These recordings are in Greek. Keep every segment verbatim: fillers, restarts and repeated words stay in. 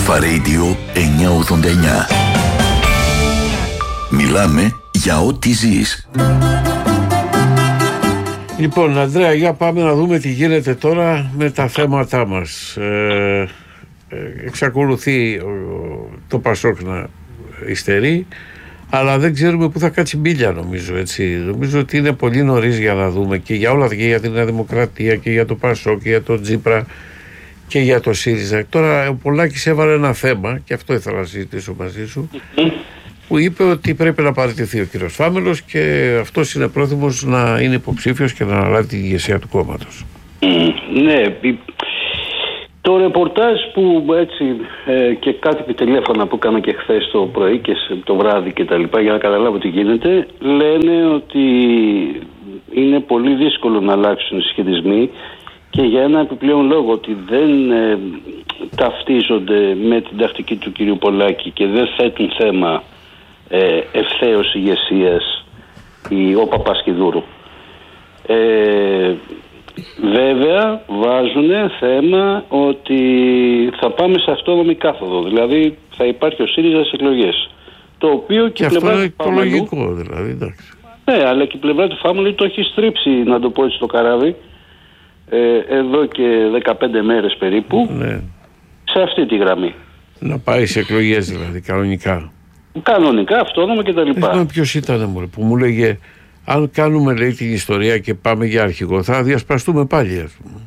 Αλφα Radio εννιακόσια ογδόντα εννιά. Μιλάμε για ό,τι ζεις. Λοιπόν, Ανδρέα, για πάμε να δούμε τι γίνεται τώρα με τα θέματά μας. Ε, εξακολουθεί το Πασόκ να υστερεί, αλλά δεν ξέρουμε πού θα κάτσει μπίλια, νομίζω, έτσι. Νομίζω ότι είναι πολύ νωρίς για να δούμε και για όλα, και για την Νέα Δημοκρατία και για το Πασόκ και για το Τζίπρα και για το ΣΥΡΙΖΑ. Τώρα ο Πολάκης έβαλε ένα θέμα, και αυτό ήθελα να συζητήσω μαζί σου, που είπε ότι πρέπει να παραιτηθεί ο κύριος Φάμελος και αυτός είναι πρόθυμος να είναι υποψήφιος και να αναλάβει την ηγεσία του κόμματος. Ναι, το ρεπορτάζ που έτσι ε, και κάτι τηλέφωνα που έκανα και χθες το πρωί και το βράδυ και τα λοιπά, για να καταλάβω τι γίνεται, λένε ότι είναι πολύ δύσκολο να αλλάξουν οι συσχετισμοί και για ένα επιπλέον λόγο, ότι δεν ε, ταυτίζονται με την τακτική του κυρίου Πολάκη και δεν θέτουν θέμα ε, ευθέως ηγεσίας η, ο Παπασκηδούρου. Ε, βέβαια βάζουν θέμα ότι θα πάμε σε αυτόνομη κάθοδο, δηλαδή θα υπάρχει ο ΣΥΡΙΖΑ στις εκλογές, το οποίο και, και αυτό είναι το Φάμελου, λογικό δηλαδή, εντάξει. Ναι, αλλά και η πλευρά του Φάμελου το έχει στρίψει, να το πω έτσι, το καράβι ε, εδώ και δεκαπέντε μέρες περίπου, ναι, σε αυτή τη γραμμή. Να πάει σε εκλογές δηλαδή, κανονικά. Κανονικά, αυτόνομα και τα λοιπά. Δεν ποιος ήταν μωρέ, που μου λέγε, αν κάνουμε, λέει, την ιστορία και πάμε για αρχηγό, θα διασπαστούμε πάλι, ας πούμε.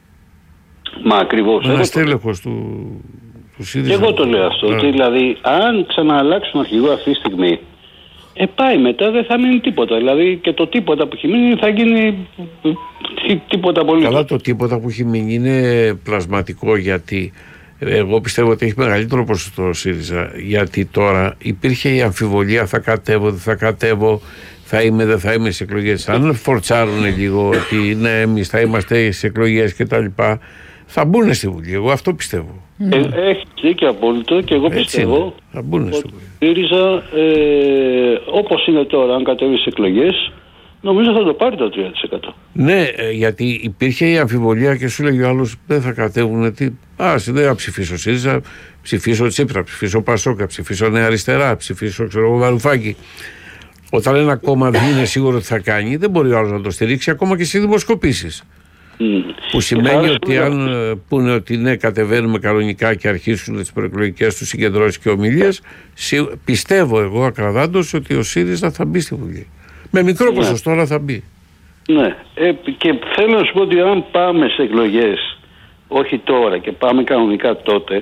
Μα ακριβώς. Ένας τέλεχος του, του ΣΥΡΙΖΑ. Και εγώ το λέω αυτό. Ότι, δηλαδή, αν ξανααλλάξουν αρχηγό αυτή τη στιγμή, ε, πάει μετά, δεν θα μείνει τίποτα. Δηλαδή, και το τίποτα που έχει μείνει θα γίνει τίποτα πολύ. Καλά, το τίποτα που έχει μείνει είναι πλασματικό, γιατί εγώ πιστεύω ότι έχει μεγαλύτερο ποσοστό ο ΣΥΡΙΖΑ, γιατί τώρα υπήρχε η αμφιβολία, θα κατέβω, δεν θα κατέβω, θα είμαι, δεν θα είμαι σε εκλογές. Αν φορτσάρουν λίγο ότι ναι, εμείς θα είμαστε στις εκλογές και τα λοιπά, θα μπουν στη Βουλή. Εγώ αυτό πιστεύω. Ε, έχει δίκιο απόλυτο, και εγώ πιστεύω θα μπουν στη Βουλή. Ο ΣΥΡΙΖΑ, ε, όπως είναι τώρα, αν κατέβει στις εκλογές, νομίζω θα το πάρει το τρία τοις εκατό. Ναι, γιατί υπήρχε η αμφιβολία και σου λέγει ο άλλος, δεν θα κατέβουν. Τι... Α, δεν θα ψηφίσω ΣΥΡΙΖΑ, ψηφίσω Τσίπρα, ψηφίσω Πασόκα, ψηφίσω Νέα Αριστερά, ψηφίσω ξέρω εγώ Βαρουφάκη. Όταν ένα κόμμα δεν είναι σίγουρο ότι θα κάνει, δεν μπορεί ο άλλος να το στηρίξει ακόμα και σε δημοσκοπήσεις. Mm. Που σημαίνει ότι αν πούνε ότι ναι, κατεβαίνουμε κανονικά και αρχίσουν τις προεκλογικές τους συγκεντρώσεις και ομιλίες, πιστεύω εγώ ακραδάντως ότι ο ΣΥΡΙΖΑ θα μπει στη Βουλή. Με μικρό ναι. ποσοστό, αλλά θα μπει. Ναι. Ε, και θέλω να σου πω ότι αν πάμε σε εκλογές, όχι τώρα, και πάμε κανονικά τότε,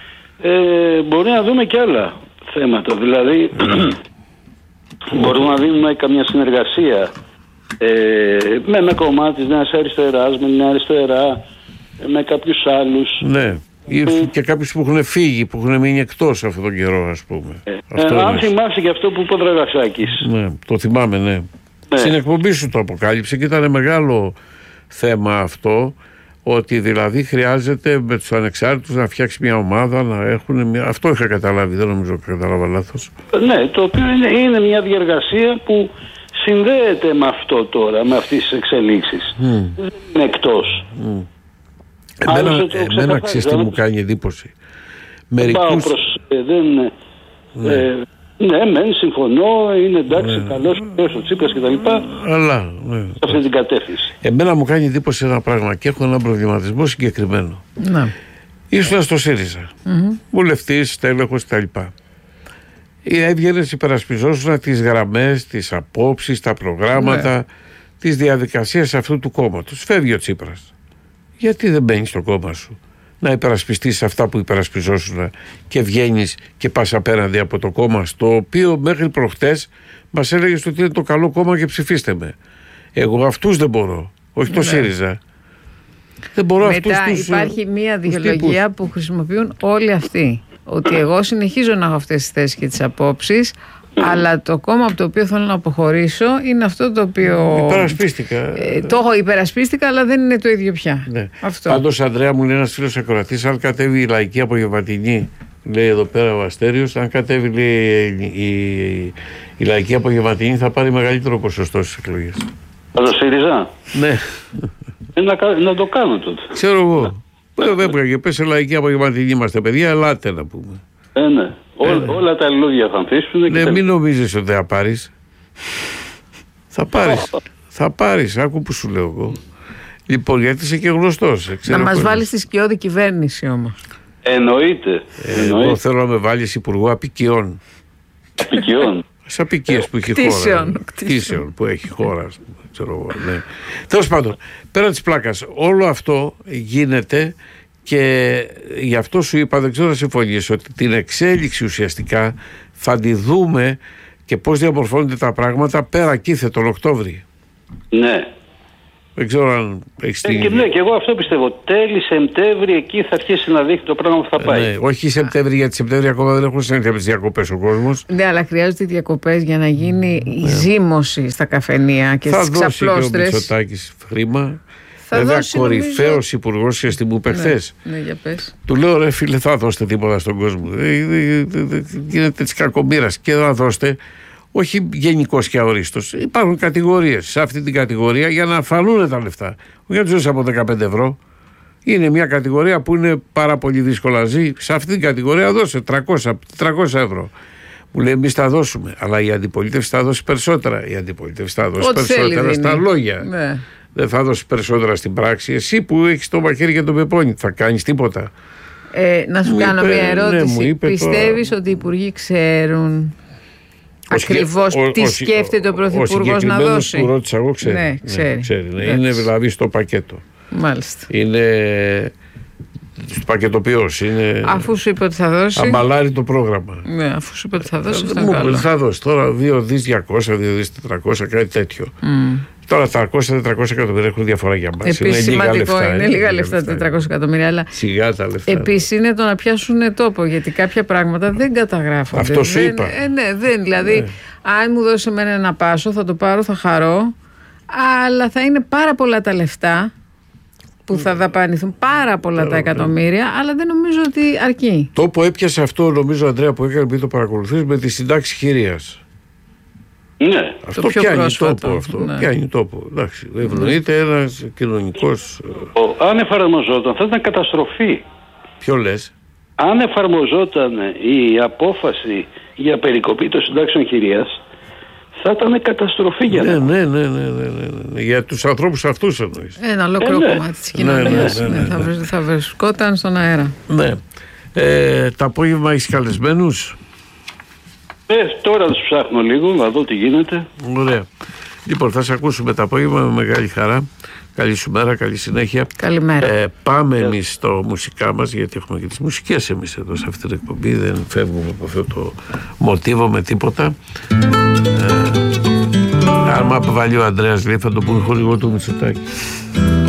ε, μπορεί να δούμε και άλλα θέματα. Δηλαδή, μπορούμε να δίνουμε καμιά συνεργασία ε, με ένα κομμάτι της Νέας Αριστεράς, με την Νέα Αριστερά, με κάποιους άλλους. Ναι. Ή και κάποιους που έχουν φύγει, που έχουν μείνει εκτός αυτόν τον καιρό, ας πούμε. Ε, ε, αν θυμάσαι και αυτό που είπε ο Δραγασάκης. Ναι, το θυμάμαι, ναι. ναι. Στην εκπομπή σου το αποκάλυψε και ήταν μεγάλο θέμα αυτό, ότι δηλαδή χρειάζεται με τους ανεξάρτητους να φτιάξει μια ομάδα, να έχουν μια... Αυτό είχα καταλάβει, δεν νομίζω ότι κατάλαβα λάθος. Ναι, το οποίο είναι, είναι μια διεργασία που συνδέεται με αυτό τώρα, με αυτές τις εξελίξεις. Mm. Δεν είναι εκτός. Mm. Εμένα, εμένα ξέρεις τι μου κάνει εντύπωση. Μερικούς... Προς, ε, δεν, ναι. Ε, ναι, μεν, συμφωνώ, είναι εντάξει, ναι. καλός ο Τσίπρας και τα λοιπά, αλλά ναι. σε αυτή την κατεύθυνση. Εμένα μου κάνει εντύπωση ένα πράγμα και έχω έναν προβληματισμό συγκεκριμένο. Ναι. Ήσουν στο ΣΥΡΙΖΑ, mm-hmm. βουλευτής, τέλεχος κτλ. Έβγαινες, υπερασπιζόσουν τις γραμμές, τις απόψεις, τα προγράμματα, ναι. τις διαδικασίες αυτού του κόμματος. Φεύγει ο Τσίπρας. Γιατί δεν μπαίνεις στο κόμμα σου να υπερασπιστείς αυτά που υπερασπιζόσουν και βγαίνεις και πας απέναντι από το κόμμα στο οποίο μέχρι προχτές μας έλεγες ότι είναι το καλό κόμμα και ψηφίστε με. Εγώ αυτούς δεν μπορώ, όχι το ναι. ΣΥΡΙΖΑ. Δεν μπορώ. Μετά αυτούς τους, υπάρχει μία δικαιολογία τύπους που χρησιμοποιούν όλοι αυτοί. Ότι εγώ συνεχίζω να έχω αυτές τις θέσεις και τις απόψεις, αλλά το κόμμα από το οποίο θέλω να αποχωρήσω είναι αυτό το οποίο. Υπερασπίστηκα. Ε, το έχω υπερασπίστηκα, αλλά δεν είναι το ίδιο πια. Ναι. Αυτό. Πάντως, Ανδρέα, μου λέει ένας φίλος ακροατής, αν κατέβει η λαϊκή απογευματινή, λέει εδώ πέρα ο Αστέριος, αν κατέβει λέει, η, η, η λαϊκή απογευματινή, θα πάρει μεγαλύτερο ποσοστό στις εκλογές. Θα το ΣΥΡΙΖΑ? Ναι. Ε, να, να το κάνω τότε. Ξέρω εγώ. Βέβαια και πες σε λαϊκή απογευματινή είμαστε παιδιά, ελάτε να πούμε. Ε, ναι. Ό, ε, όλα τα λουλούδια θα ανθίσουν. Ναι, μην νομίζεις ότι θα πάρεις. Θα πάρεις. Θα πάρεις, άκου που σου λέω εγώ. Λοιπόν, γιατί είσαι και γνωστός. Να μας βάλεις στη σκιώδη κυβέρνηση όμως. Εννοείται. Ε, εγώ θέλω να με βάλεις υπουργό απικιών. Απικιών. Σε απικίες που έχει χώρα. Κτήσεων που έχει χώρα. Ξέρω, ναι. Τέλος πάντων, πέρα της πλάκας, όλο αυτό γίνεται και γι' αυτό σου είπα, δεν ξέρω να συμφωνήσω, ότι την εξέλιξη ουσιαστικά θα τη δούμε και πώς διαμορφώνονται τα πράγματα πέρα κήθε τον Οκτώβρη. Ναι. Δεν ξέρω αν έχεις ε, και, ναι, και εγώ αυτό πιστεύω. Τέλη Σεπτέμβρη εκεί θα αρχίσει να δείχνει το πράγμα που θα πάει. Ναι, όχι Σεπτέμβρη, γιατί Σεπτέμβρη ακόμα δεν έχουν συνέχεια με τις διακοπές ο κόσμος. Ναι, αλλά χρειάζονται διακοπές για να γίνει η ναι. ζύμωση στα καφενεία και στις ξαπλώστρες. Θα δώσει και ο Μητσοτάκης χρήμα. Θα Βέβαια, κορυφαίος νομίζω... υπουργός και μου είπε χθες. Ναι, ναι, για πες. Του λέω ρε φίλε, θα δώσετε τίποτα στον κόσμο. Γίνεται της κακομοίρας και θα δώσετε. Όχι γενικός και αορίστος. Υπάρχουν κατηγορίες σε αυτή την κατηγορία για να φανούν τα λεφτά. Όχι να τους από δεκαπέντε ευρώ. Είναι μια κατηγορία που είναι πάρα πολύ δύσκολα ζει. Σε αυτή την κατηγορία δώσε τριακόσια ευρώ. Μου λέει εμείς θα δώσουμε. Αλλά η αντιπολίτευση θα δώσει περισσότερα. Η αντιπολίτευση θα δώσει Ό, περισσότερα στα λόγια. Ναι. Δεν θα δώσει περισσότερα στην πράξη. Εσύ που έχεις το μαχαίρι και το πεπόνι, θα κάνεις τίποτα. Ε, να σου μου κάνω είπε, μια ερώτηση. Ναι, πιστεύεις τώρα... ότι οι υπουργοί ξέρουν ακριβώς ο, τι ο, σκέφτεται ο, ο Πρωθυπουργός να δώσει? Ο που ρώτησα εγώ ξέρει. Ναι, ξέρει. Ναι, ξέρει ναι. Είναι δηλαδή στο πακέτο. Μάλιστα. Είναι στο πακετοποιός. Είναι... Αφού σου είπε ότι θα δώσει. Αμπαλάρει το πρόγραμμα. Ναι, αφού σου είπε ότι θα δώσει. Μου είπε θα δώσει τώρα δύο δισεκατομμύρια διακόσια, δύο δισεκατομμύρια τετρακόσια, κάτι τέτοιο. Mm. Τώρα τριακόσια με τετρακόσια εκατομμύρια έχουν διαφορά για μας. Επίσης είναι σημαντικό, λίγα λεφτά, είναι λίγα λεφτά τετρακόσια εκατομμύρια. Αλλά σιγά τα λεφτά. Επίσης είναι το να πιάσουν τόπο, γιατί κάποια πράγματα δεν καταγράφονται. Αυτό σου δεν, είπα. Ε, ναι, δεν, δηλαδή, ναι. αν μου δώσει εμένα ένα πάσο, θα το πάρω, θα χαρώ, αλλά θα είναι πάρα πολλά τα λεφτά που θα δαπανηθούν, πάρα πολλά yeah, τα εκατομμύρια, yeah. αλλά δεν νομίζω ότι αρκεί. Τόπο έπιασε αυτό, νομίζω, Ανδρέα, που έκανε, μην το παρακολουθείς, με τη συντάξη χειρίας. Ναι. Αυτό το πιάνει πρόσφατο, τόπο. Αυτό ναι. πιάνει τόπο. Εντάξει, ευνοείται mm. ένας κοινωνικός. Ο, αν εφαρμοζόταν, θα ήταν καταστροφή. Ποιο λες? Αν εφαρμοζόταν η απόφαση για περικοπή των συντάξεων χειρίας, θα ήταν καταστροφή για ναι, ναι, ναι, ναι, ναι, ναι, ναι. Για τους ανθρώπους αυτούς εννοείς. Ένα ολόκληρο ε, ναι. κομμάτι της κοινωνίας. Ναι, ναι, ναι, ναι, ναι, ναι. Θα, θα βρισκόταν στον αέρα. Ναι. Ε, το απόγευμα έχεις καλεσμένους? Ε, τώρα τους ψάχνω λίγο, να δω τι γίνεται. Ωραία. Λοιπόν, θα σε ακούσουμε το απόγευμα με μεγάλη χαρά. Καλή σου μέρα, καλή συνέχεια. Καλημέρα. Ε, πάμε yeah. εμείς στο μουσικά μας, γιατί έχουμε και τις μουσικές εμείς εδώ σε αυτή την εκπομπή. Δεν φεύγουμε από αυτό το μοτίβο με τίποτα. Ε, άμα αποβαλεί ο Ανδρέας λέει, θα το πούμε χορηγό του Μητσοτάκη.